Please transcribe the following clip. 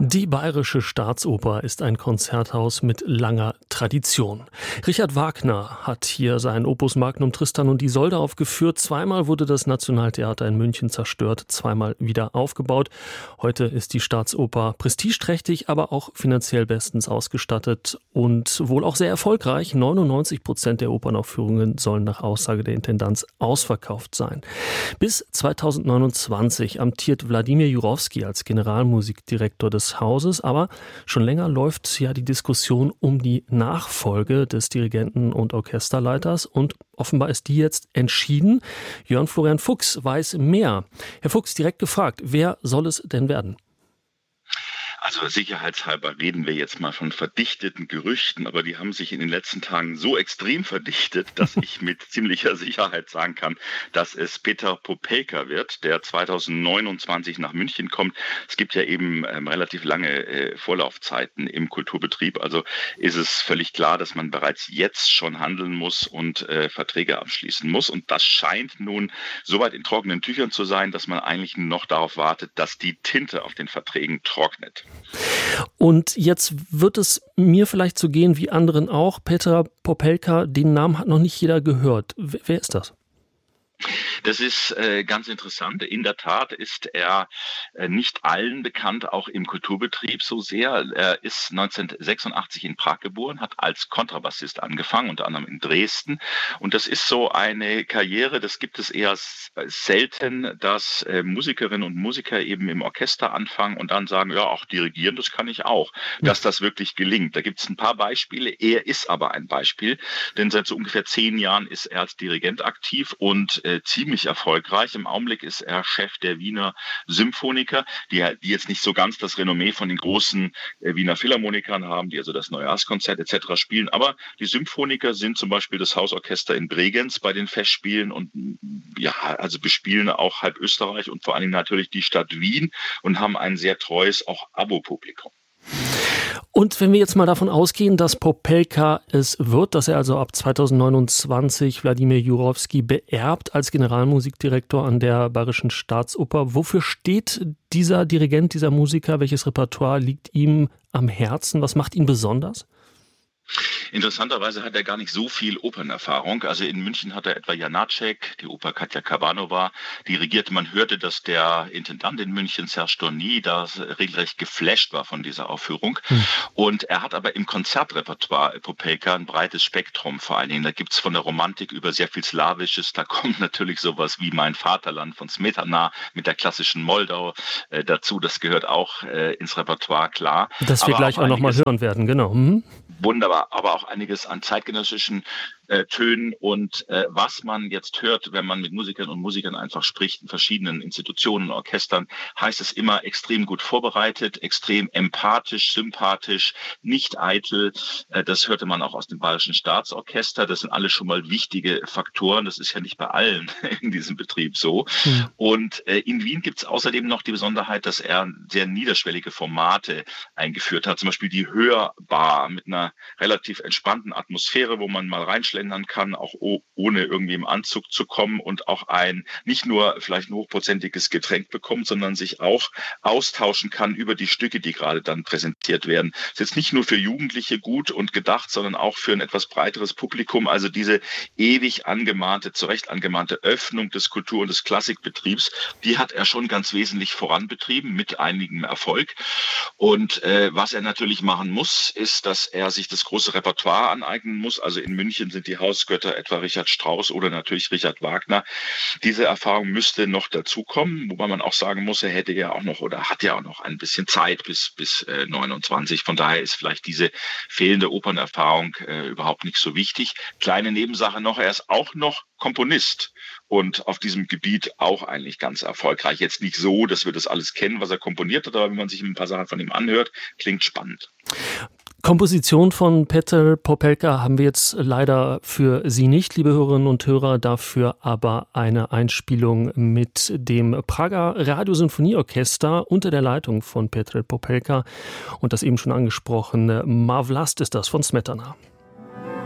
Die Bayerische Staatsoper ist ein Konzerthaus mit langer Tradition. Richard Wagner hat hier sein Opus Magnum Tristan und Isolde aufgeführt. Zweimal wurde das Nationaltheater in München zerstört, zweimal wieder aufgebaut. Heute ist die Staatsoper prestigeträchtig, aber auch finanziell bestens ausgestattet und wohl auch sehr erfolgreich. 99% der Opernaufführungen sollen nach Aussage der Intendanz ausverkauft sein. Bis 2029 amtiert Wladimir Jurowski als Generalmusikdirektor des Hauses, aber schon länger läuft ja die Diskussion um die Nachfolge des Dirigenten und Orchesterleiters und offenbar ist die jetzt entschieden. Jörn Florian Fuchs weiß mehr. Herr Fuchs, direkt gefragt, wer soll es denn werden? Also sicherheitshalber reden wir jetzt mal von verdichteten Gerüchten, aber die haben sich in den letzten Tagen so extrem verdichtet, dass ich mit ziemlicher Sicherheit sagen kann, dass es Peter Popelka wird, der 2029 nach München kommt. Es gibt ja eben relativ lange Vorlaufzeiten im Kulturbetrieb, also ist es völlig klar, dass man bereits jetzt schon handeln muss und Verträge abschließen muss. Und das scheint nun soweit in trockenen Tüchern zu sein, dass man eigentlich nur noch darauf wartet, dass die Tinte auf den Verträgen trocknet. Und jetzt wird es mir vielleicht so gehen wie anderen auch. Peter Popelka, den Namen hat noch nicht jeder gehört. Wer ist das? Das ist ganz interessant. In der Tat ist er nicht allen bekannt, auch im Kulturbetrieb so sehr. Er ist 1986 in Prag geboren, hat als Kontrabassist angefangen, unter anderem in Dresden. Und das ist so eine Karriere, das gibt es eher selten, dass Musikerinnen und Musiker eben im Orchester anfangen und dann sagen, ja, auch dirigieren, das kann ich auch. Dass das wirklich gelingt. Da gibt es ein paar Beispiele. Er ist aber ein Beispiel, denn seit so ungefähr 10 Jahren ist er als Dirigent aktiv und ziemlich erfolgreich. Im Augenblick ist er Chef der Wiener Symphoniker, die jetzt nicht so ganz das Renommee von den großen Wiener Philharmonikern haben, die also das Neujahrskonzert etc. spielen. Aber die Symphoniker sind zum Beispiel das Hausorchester in Bregenz bei den Festspielen und ja, also bespielen auch halb Österreich und vor allen Dingen natürlich die Stadt Wien und haben ein sehr treues auch Abo-Publikum. Und wenn wir jetzt mal davon ausgehen, dass Popelka es wird, dass er also ab 2029 Wladimir Jurowski beerbt als Generalmusikdirektor an der Bayerischen Staatsoper, wofür steht dieser Dirigent, dieser Musiker? Welches Repertoire liegt ihm am Herzen? Was macht ihn besonders? Interessanterweise hat er gar nicht so viel Opernerfahrung. Also in München hat er etwa Janáček, die Oper Katja Kavanova dirigiert. Man hörte, dass der Intendant in München, Serge Dorny, da regelrecht geflasht war von dieser Aufführung. Und er hat aber im Konzertrepertoire Popelka ein breites Spektrum vor allen Dingen. Da gibt's von der Romantik über sehr viel Slawisches. Da kommt natürlich sowas wie Mein Vaterland von Smetana mit der klassischen Moldau dazu. Das gehört auch ins Repertoire, klar. Das wir gleich auch noch mal hören werden, genau. Wunderbar, aber auch einiges an zeitgenössischen Tönen und was man jetzt hört, wenn man mit Musikern und Musikern einfach spricht, in verschiedenen Institutionen, Orchestern, heißt es immer extrem gut vorbereitet, extrem empathisch, sympathisch, nicht eitel. Das hörte man auch aus dem Bayerischen Staatsorchester. Das sind alles schon mal wichtige Faktoren. Das ist ja nicht bei allen in diesem Betrieb so. Und in Wien gibt es außerdem noch die Besonderheit, dass er sehr niederschwellige Formate eingeführt hat. Zum Beispiel die Hörbar mit einer relativ entspannten Atmosphäre, wo man mal reinschlägt kann, auch ohne irgendwie im Anzug zu kommen und auch nicht nur vielleicht ein hochprozentiges Getränk bekommt, sondern sich auch austauschen kann über die Stücke, die gerade dann präsentiert werden. Das ist jetzt nicht nur für Jugendliche gut und gedacht, sondern auch für ein etwas breiteres Publikum. Also diese ewig zu Recht angemahnte Öffnung des Kultur- und des Klassikbetriebs, die hat er schon ganz wesentlich voranbetrieben mit einigem Erfolg. Und was er natürlich machen muss, ist, dass er sich das große Repertoire aneignen muss. Also in München sind die Hausgötter etwa Richard Strauss oder natürlich Richard Wagner. Diese Erfahrung müsste noch dazukommen, wobei man auch sagen muss, er hat ja auch noch ein bisschen Zeit bis 29. Von daher ist vielleicht diese fehlende Opernerfahrung überhaupt nicht so wichtig. Kleine Nebensache noch, er ist auch noch Komponist und auf diesem Gebiet auch eigentlich ganz erfolgreich. Jetzt nicht so, dass wir das alles kennen, was er komponiert hat, aber wenn man sich ein paar Sachen von ihm anhört, klingt spannend. Komposition von Peter Popelka haben wir jetzt leider für Sie nicht, liebe Hörerinnen und Hörer, dafür aber eine Einspielung mit dem Prager Radiosinfonieorchester unter der Leitung von Peter Popelka und das eben schon angesprochene Ma Vlast ist das von Smetana.